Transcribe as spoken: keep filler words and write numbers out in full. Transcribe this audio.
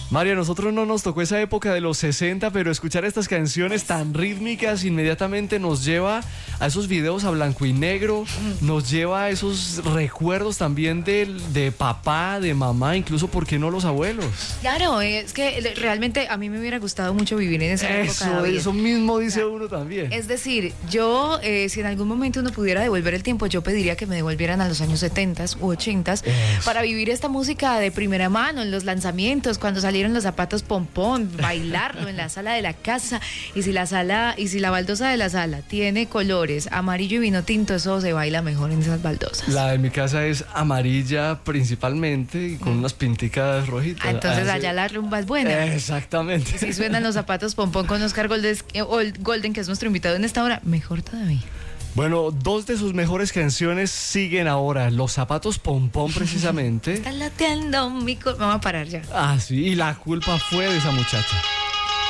María, a nosotros no nos tocó esa época de los sesenta, pero escuchar estas canciones tan rítmicas inmediatamente nos lleva a esos videos a blanco y negro, nos lleva a esos recuerdos también de, de papá, de mamá, incluso, ¿por qué no los abuelos? Claro, es que realmente a mí me hubiera gustado mucho vivir en esa época. Eso, David. eso mismo dice uno también. Es decir, yo, eh, si en algún momento uno pudiera devolver el tiempo, yo pediría que me devolvieran a los años setenta u ochenta para vivir esta música de primera mano, en los lanzamientos, cuando salieron los zapatos pompón, bailarlo en la sala de la casa. Y si la sala, y si la baldosa de la sala tiene colores amarillo y vino tinto, eso se baila mejor en esas baldosas. La de mi casa es amarilla principalmente y con unas pinticas rojitas. Ah, entonces Así. allá la rumba es buena. Exactamente. Y si suenan los zapatos pompón con Oscar Goldes- eh, Golden, que es nuestro invitado en esta hora, mejor todavía. Bueno, dos de sus mejores canciones siguen ahora. Los zapatos pompón, precisamente. Está lateando mi cor- Vamos a parar ya. Ah, sí, y la culpa fue de esa muchacha.